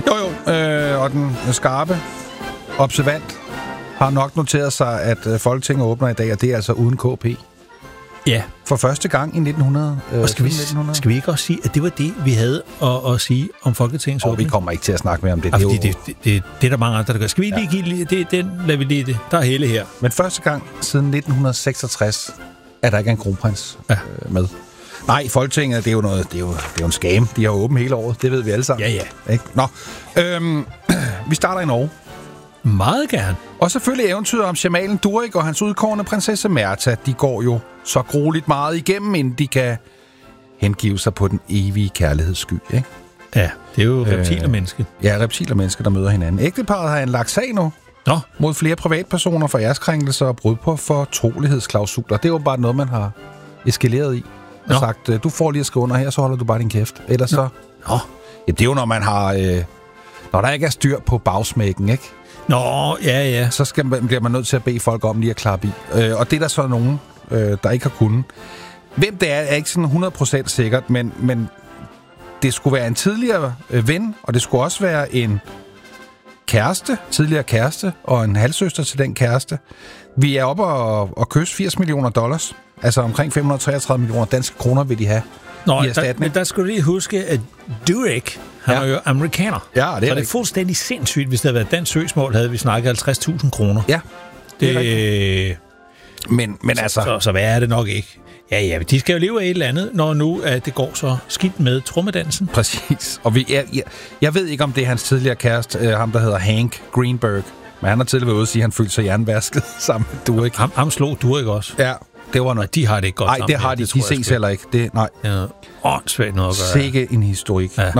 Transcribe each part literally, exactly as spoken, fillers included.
Jo, jo. Øh, og den skarpe observant har nok noteret sig, at øh, Folketinget åbner i dag, og det er altså uden K P. Ja. For første gang i nitten hundrede. Øh, og skal vi, nitten hundrede. skal vi ikke også sige, at det var det, vi havde at, at sige om Folketingets åbning? åbning? Vi kommer ikke til at snakke mere om det. Ja, det, er jo... det, det, det, det, det er der mange andre, der gør. Skal vi lige ja. give det? Den lader vi lige det. Der er hele her. Men første gang siden nitten seksogtres er der ikke en kronprins ja. øh, med. Nej, Folketinget, det er jo noget, det er jo, det er jo en scam. De har åbent hele året, det ved vi alle sammen. Ja, ja. Ikke? Nå, øhm, vi starter i Norge. Meget gerne. Og selvfølgelig eventyret om Jamalen Durek og hans udkårne prinsesse Märtha. De går jo så grueligt meget igennem, inden de kan hengive sig på den evige kærlighedssky, ikke? Ja, det er jo reptilermenneske. Øh, ja, reptilermennesker, der møder hinanden. Ægteparret har anlagt sag nu Nå. mod flere privatpersoner for æreskrænkelser og brud på fortrolighedsklausuler. Det er jo bare noget, man har eskaleret i. Og Nå. sagt, du får lige at skrive under her, så holder du bare din kæft. Ellers så... Nå. Ja, det er jo, når man har... Øh, når der ikke er styr på bagsmækken, ikke? Nå, ja, ja. Så skal man, bliver man nødt til at bede folk om lige at klappe i. Øh, og det er der så nogen, øh, der ikke har kunnet. Hvem det er, er ikke sådan hundrede procent sikkert, men, men det skulle være en tidligere øh, ven, og det skulle også være en kæreste, tidligere kæreste, og en halvsøster til den kæreste. Vi er oppe og, og kysse firs millioner dollars. Altså omkring fem hundrede treogtredive millioner danske kroner vil de have. Nå, der, men der skulle du lige huske, at Durek, han ja. er jo amerikaner. Ja, det er så det er fuldstændig sindssygt, hvis det havde været dansk søgsmål, havde vi snakket halvtreds tusind kroner. Ja, det, det er men, men altså... Så, så hvad er det nok ikke? Ja, ja, de skal jo leve af et eller andet, når nu at det går så skidt med trommedansen. Præcis. Og vi, jeg, jeg, jeg ved ikke, om det er hans tidligere kæreste, øh, ham der hedder Hank Greenberg, men han har tidligere været ude og sige, at han følte sig jernvasket sammen med Durek. Ham, ham slog Durek også. Ja. Det var noget. De har det ikke godt Nej, sammen. det har de. De ses heller ikke. Det, nej. Ja, åndssvagt noget at gøre. Sikke en historik. Ja. Nå.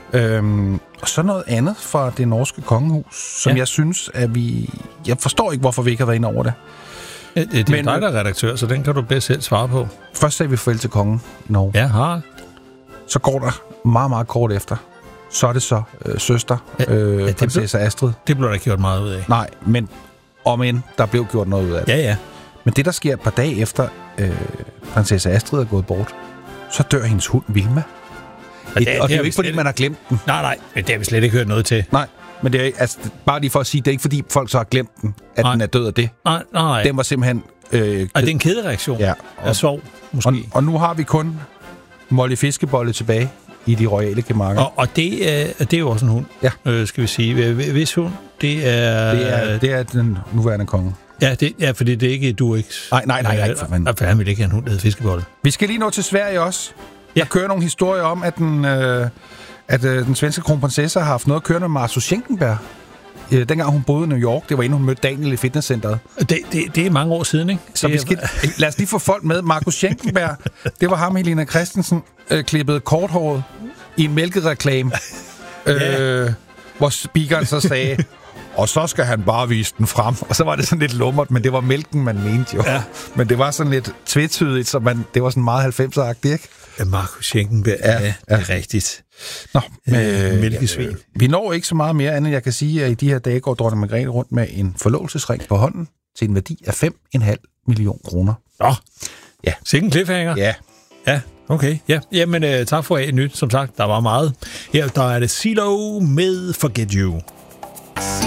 Øhm, og så noget andet fra det norske kongehus, som ja. jeg synes, at vi... Jeg forstår ikke, hvorfor vi ikke har været inde over det. Ja, det, det er Men, dig, der er redaktør, så den kan du bedst selv svare på. Først sagde vi farvel til kongen i Norge. Ja, har. Så går der meget, meget kort efter. Så er det så øh, søster, øh, ja, prinsesse Astrid. Det blev der ikke gjort meget ud af. Nej, men om end der blev gjort noget ud af det. Ja, ja. Men det, der sker et par dage efter øh, prinsesse Astrid er gået bort, så dør hendes hund Vilma. Ja, det, og det er jo ikke, fordi man har glemt den. Nej, nej, men det har vi slet ikke hørt noget til. Nej, men det er altså, bare lige for at sige, det er ikke, fordi folk så har glemt den, at nej. den er død af det. Nej, nej. Den var simpelthen... Øh, og det er en kædereaktion. Ja. Og, af sorg, måske. Og, og nu har vi kun Molly Fiskebolle tilbage i de royale gemakker. Og, og det, er, det er jo også en hund, ja. øh, skal vi sige. Hvis hund, det er... Det er, det er den nuværende konge. Ja, det, ja, fordi det er ikke Dureks. Nej, nej, nej, nej. For fanden. For han vil ikke have en hund, der hedder Fiskebolle. Vi skal lige nå til Sverige også. Ja. Der kører nogle historier om, at den, øh, at, øh, den svenske kronprinsesse har haft noget at køre med Marcus Schenkenberg. Øh, dengang hun boede i New York, det var inden hun mødte Daniel i fitnesscenteret. Det, det, det er mange år siden, ikke? Så vi skal, lad os lige få folk med. Marcus Schenkenberg, det var ham, Helena Christensen, øh, klippede korthåret i en mælkereklame, ja. øh, hvor speakeren så sagde... Og så skal han bare vise den frem. Og så var det sådan lidt lummert, men det var mælken, man mente jo. Ja. Men det var sådan lidt tvetydigt, så man, det var sådan meget halvfemser-agtigt, ikke? Ja, Marcus Schenkenberg, ja, ja, det er rigtigt. Nå, øh, mælkesvin. Ja, vi når ikke så meget mere, end jeg kan sige, at i de her dage går dronning Margrethe rundt med en forlovelsesring på hånden til en værdi af fem komma fem million kroner. Nå, ja. Sikken cliffhanger. Ja. Ja, okay. Ja. Jamen, uh, tak for et nyt. Som sagt, der var meget. Her der er det CeeLo med Forget You.